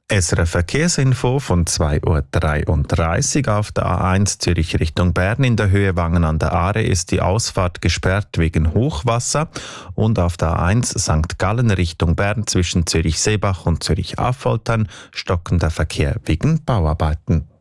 SRF Verkehrsinfo von 2:33 Uhr auf der A1 Zürich Richtung Bern. In der Höhe Wangen an der Aare ist die Ausfahrt gesperrt wegen Hochwasser. Und auf der A1 St. Gallen Richtung Bern zwischen Zürich-Seebach und Zürich-Affoltern stockender Verkehr wegen Bauarbeiten.